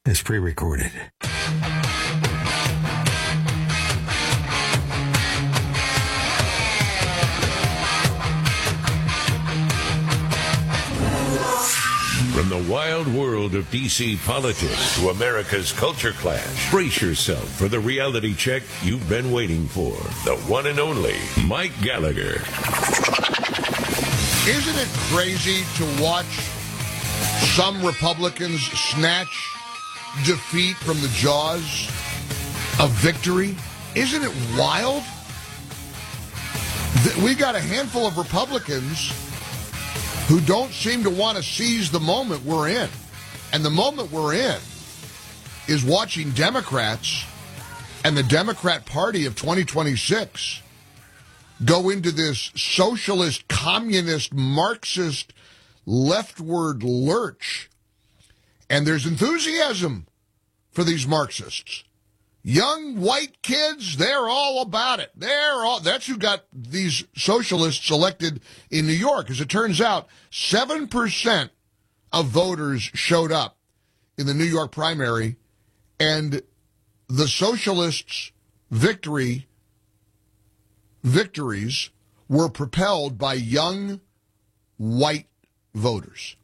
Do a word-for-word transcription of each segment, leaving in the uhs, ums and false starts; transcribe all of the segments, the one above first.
is pre-recorded. From the wild world of D C politics to America's culture clash, brace yourself for the reality check you've been waiting for. The one and only Mike Gallagher. Isn't it crazy to watch some Republicans snatch defeat from the jaws of victory? Isn't it wild? We got a handful of Republicans who don't seem to want to seize the moment we're in. And the moment we're in is watching Democrats and the Democrat Party of twenty twenty-six go into this socialist, communist, Marxist, leftward lurch. And there's enthusiasm for these Marxists. Young white kids, they're all about it. They're all, that's who got these socialists elected in New York. As it turns out, seven percent of voters showed up in the New York primary, and the socialists' victory, victories were propelled by young white voters.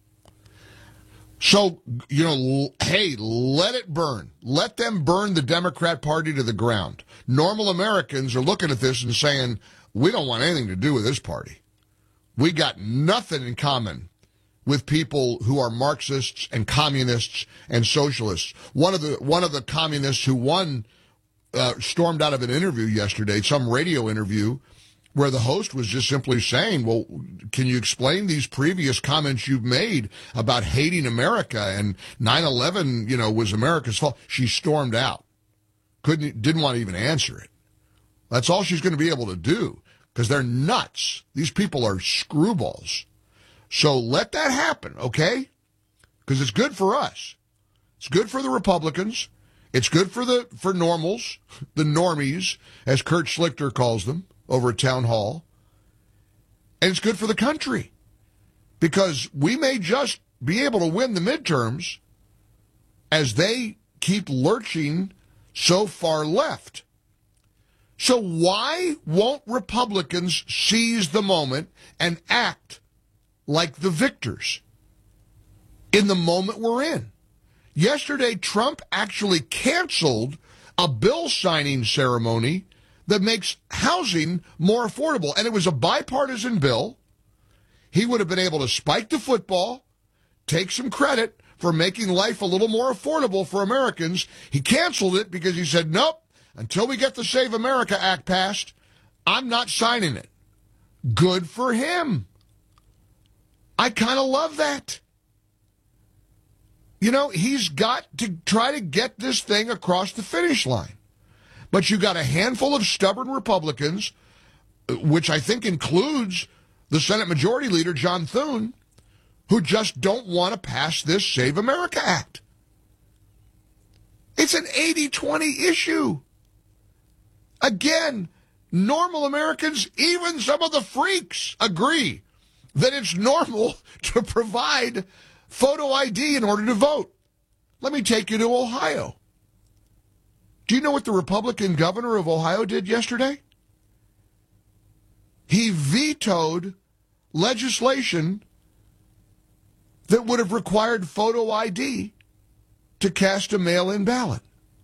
So, you know, hey, let it burn. Let them burn the Democrat Party to the ground. Normal Americans are looking at this and saying, we don't want anything to do with this party. We got nothing in common with people who are Marxists and communists and socialists. One of the one of the communists who won uh, stormed out of an interview yesterday, some radio interview, where the host was just simply saying, well, can you explain these previous comments you've made about hating America and nine eleven, you know, was America's fault? She stormed out. Couldn't, didn't want to even answer it. That's all she's going to be able to do because they're nuts. These people are screwballs. So let that happen, okay? Because it's good for us. It's good for the Republicans. It's good for the, for normals, the normies, as Kurt Schlichter calls them, over at Town Hall. And it's good for the country because we may just be able to win the midterms as they keep lurching so far left. So why won't Republicans seize the moment and act like the victors in the moment we're in? Yesterday, Trump actually canceled a bill signing ceremony that makes housing more affordable. And it was a bipartisan bill. He would have been able to spike the football, take some credit for making life a little more affordable for Americans. He canceled it because he said, nope, until we get the Save America Act passed, I'm not signing it. Good for him. I kind of love that. You know, he's got to try to get this thing across the finish line. But you got a handful of stubborn Republicans, which I think includes the Senate Majority Leader, John Thune, who just don't want to pass this Save America Act. It's an eighty twenty issue. Again, normal Americans, even some of the freaks, agree that it's normal to provide photo I D in order to vote. Let me take you to Ohio. Do you know what the Republican governor of Ohio did yesterday? He vetoed legislation that would have required photo I D to cast a mail-in ballot.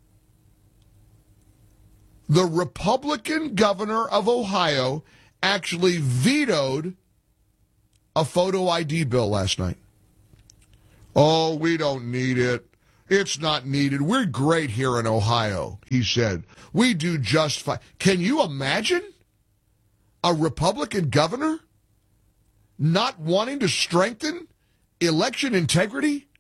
The Republican governor of Ohio actually vetoed a photo I D bill last night. Oh, we don't need it. It's not needed. We're great here in Ohio, he said. We do just fine. Can you imagine a Republican governor not wanting to strengthen election integrity?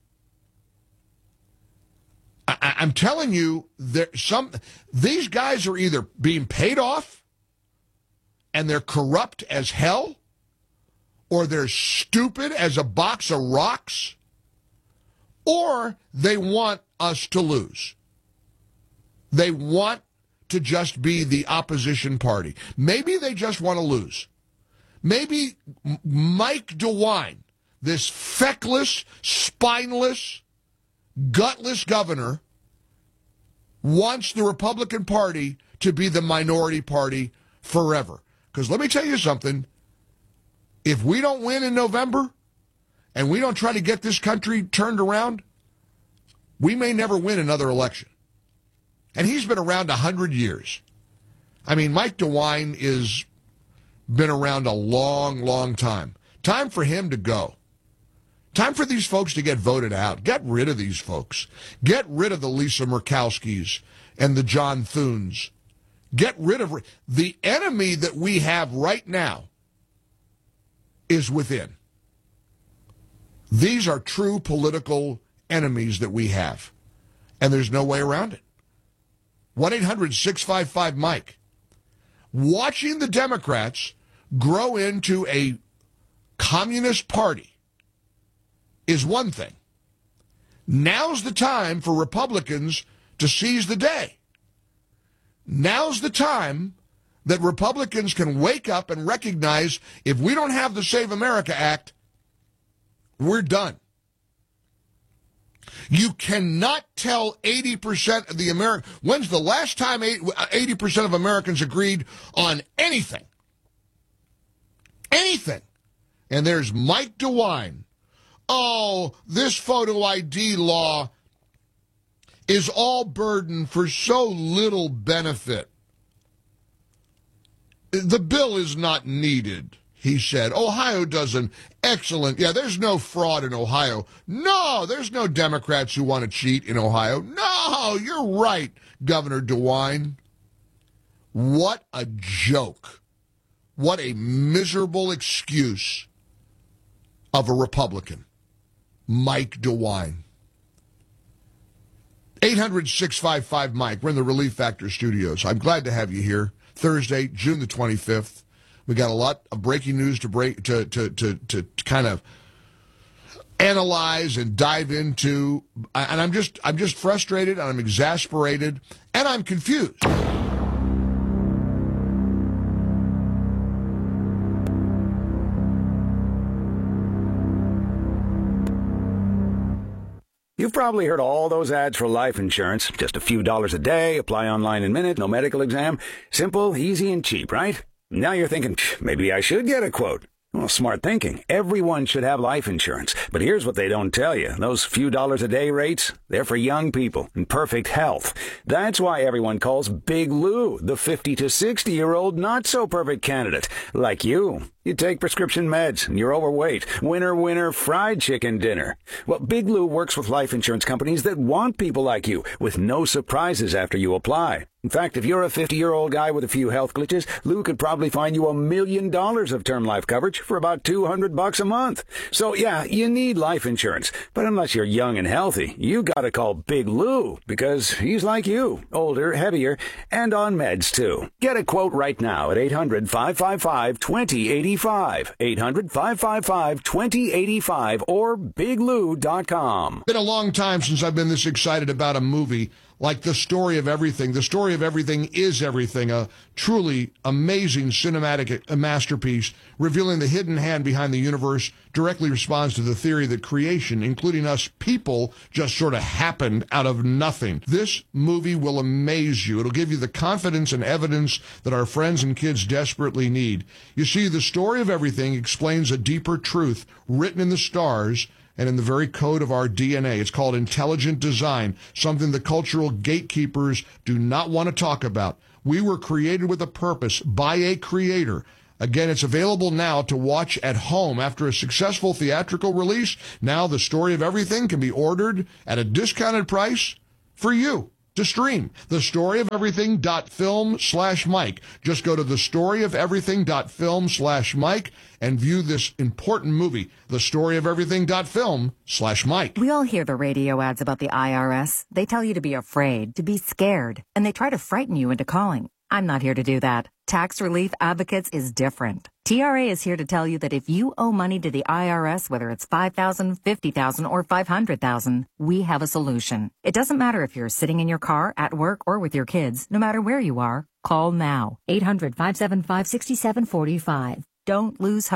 I, I'm telling you, there some these guys are either being paid off and they're corrupt as hell, or they're stupid as a box of rocks, or they want us to lose. They want to just be the opposition party. Maybe they just want to lose. Maybe Mike DeWine, this feckless, spineless, gutless governor wants the Republican Party to be the minority party forever. Because let me tell you something. If we don't win in November and we don't try to get this country turned around, we may never win another election. And he's been around one hundred years. I mean, Mike DeWine is been around a long, long time. Time for him to go. Time for these folks to get voted out. Get rid of these folks. Get rid of the Lisa Murkowskis and the John Thunes. Get rid of... The enemy that we have right now is within. These are true political enemies that we have. And there's no way around it. one eight hundred six five five Mike. Watching the Democrats grow into a communist party is one thing. Now's the time for Republicans to seize the day. Now's the time that Republicans can wake up and recognize if we don't have the Save America Act, we're done. You cannot tell eighty percent of the American... When's the last time eighty percent of Americans agreed on anything? Anything. And there's Mike DeWine. Oh, this photo I D law is all burden for so little benefit. The bill is not needed, he said. Ohio does an excellent... Yeah, there's no fraud in Ohio. No, there's no Democrats who want to cheat in Ohio. No, you're right, Governor DeWine. What a joke. What a miserable excuse of a Republican. Mike DeWine. eight hundred six five five Mike. We're in the Relief Factor studios. I'm glad to have you here. Thursday, June the twenty-fifth. We got a lot of breaking news to break to to to to, to kind of analyze and dive into. And I'm just I'm just frustrated, and I'm exasperated, and I'm confused. You've probably heard all those ads for life insurance. Just a few dollars a day, apply online in minutes, no medical exam. Simple, easy, and cheap, right? Now you're thinking, maybe I should get a quote. Well, smart thinking. Everyone should have life insurance. But here's what they don't tell you. Those few dollars a day rates, they're for young people in perfect health. That's why everyone calls Big Lou the fifty to sixty-year-old not-so-perfect candidate. Like you. You take prescription meds, and you're overweight. Winner, winner, fried chicken dinner. Well, Big Lou works with life insurance companies that want people like you, with no surprises after you apply. In fact, if you're a fifty-year-old guy with a few health glitches, Lou could probably find you a million dollars of term life coverage for about two hundred bucks a month. So, yeah, you need life insurance. But unless you're young and healthy, you gotta call Big Lou, because he's like you, older, heavier, and on meds, too. Get a quote right now at eight hundred five five five two zero eight five, eight hundred five five five two zero eight five, or big lou dot com. Been a long time since I've been this excited about a movie like The Story of Everything. The Story of Everything is Everything, a truly amazing cinematic masterpiece revealing the hidden hand behind the universe, directly responds to the theory that creation, including us people, just sort of happened out of nothing. This movie will amaze you. It'll give you the confidence and evidence that our friends and kids desperately need. You see, The Story of Everything explains a deeper truth written in the stars and in the very code of our D N A. It's called intelligent design, something the cultural gatekeepers do not want to talk about. We were created with a purpose by a creator. Again, it's available now to watch at home. After a successful theatrical release, now The Story of Everything can be ordered at a discounted price for you to stream. The Story of Everything dot film slash Mike. Just go to The Story of Everything dot film slash Mike and view this important movie. The Story of Everything dot film slash Mike. We all hear the radio ads about the I R S. They tell you to be afraid, to be scared, and they try to frighten you into calling. I'm not here to do that. Tax Relief Advocates is different. T R A is here to tell you that if you owe money to the I R S, whether it's five thousand dollars, fifty thousand dollars, or five hundred thousand dollars, we have a solution. It doesn't matter if you're sitting in your car, at work, or with your kids. No matter where you are, call now. eight hundred five seven five six seven four five. Don't lose hope.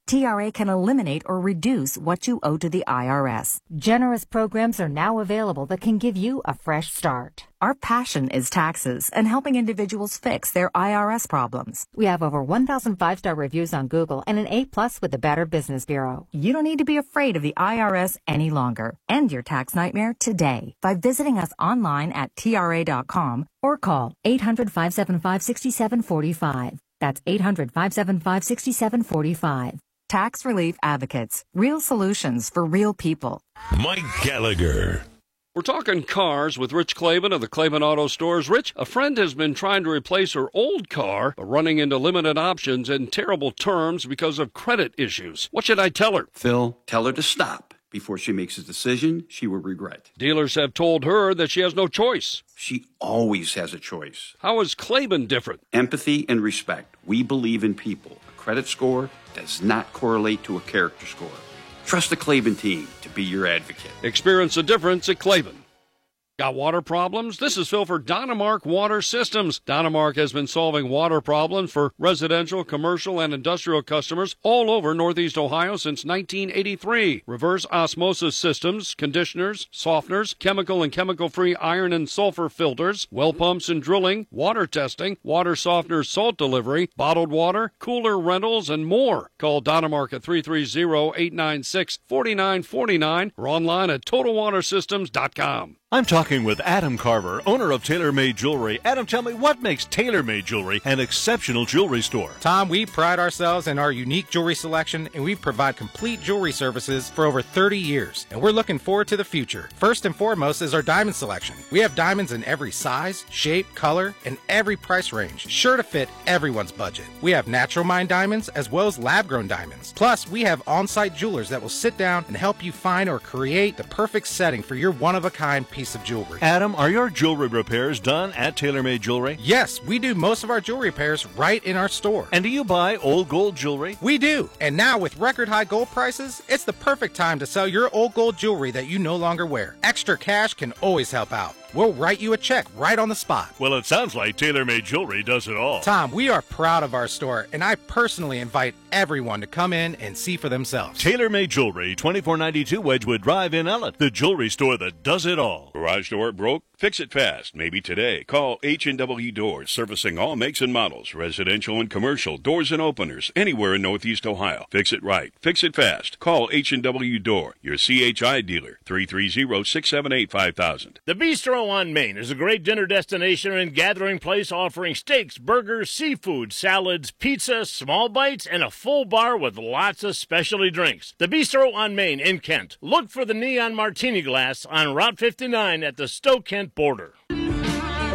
T R A can eliminate or reduce what you owe to the I R S. Generous programs are now available that can give you a fresh start. Our passion is taxes and helping individuals fix their I R S problems. We have over one thousand five-star reviews on Google and an A plus with the Better Business Bureau. You don't need to be afraid of the I R S any longer. End your tax nightmare today by visiting us online at T R A dot com or call eight hundred, five seven five, six seven four five. That's eight hundred, five seven five, six seven four five. Tax Relief Advocates. Real solutions for real people. Mike Gallagher. We're talking cars with Rich Klaban of the Klaban Auto Stores. Rich, a friend has been trying to replace her old car, but running into limited options and terrible terms because of credit issues. What should I tell her? Phil, tell her to stop before she makes a decision she will regret. Dealers have told her that she has no choice. She always has a choice. How is Klaban different? Empathy and respect. We believe in people. A credit score does not correlate to a character score. Trust the Klaban team to be your advocate. Experience the difference at Klaban. Got water problems? This is Phil for Dynamark Water Systems. Dynamark has been solving water problems for residential, commercial, and industrial customers all over Northeast Ohio since nineteen eighty-three. Reverse osmosis systems, conditioners, softeners, chemical and chemical-free iron and sulfur filters, well pumps and drilling, water testing, water softener salt delivery, bottled water, cooler rentals, and more. Call Dynamark at three three zero, eight nine six, four nine four nine or online at total water systems dot com. I'm talking with Adam Carver, owner of TaylorMade Jewelry. Adam, tell me, what makes TaylorMade Jewelry an exceptional jewelry store? Tom, we pride ourselves in our unique jewelry selection, and we provide complete jewelry services for over thirty years, and we're looking forward to the future. First and foremost is our diamond selection. We have diamonds in every size, shape, color, and every price range, sure to fit everyone's budget. We have natural mine diamonds as well as lab-grown diamonds. Plus, we have on-site jewelers that will sit down and help you find or create the perfect setting for your one-of-a-kind piece of jewelry. Adam, are your jewelry repairs done at TaylorMade Jewelry? Yes, we do most of our jewelry repairs right in our store. And do you buy old gold jewelry? We do. And now with record high gold prices, it's the perfect time to sell your old gold jewelry that you no longer wear. Extra cash can always help out. We'll write you a check right on the spot. Well, it sounds like TaylorMade Jewelry does it all. Tom, we are proud of our store, and I personally invite everyone to come in and see for themselves. TaylorMade Jewelry, twenty-four ninety-two Wedgwood Drive in Ellett, the jewelry store that does it all. Garage door broke? Fix it fast, maybe today. Call H and W Doors, servicing all makes and models, residential and commercial, doors and openers, anywhere in Northeast Ohio. Fix it right. Fix it fast. Call H and W Door, your C H I dealer, three three zero, six seven eight, five thousand. The Bistro on Main is a great dinner destination and gathering place offering steaks, burgers, seafood, salads, pizza, small bites, and a full bar with lots of specialty drinks. The Bistro on Main in Kent. Look for the Neon Martini glass on Route fifty-nine at the Stowe-Kent border.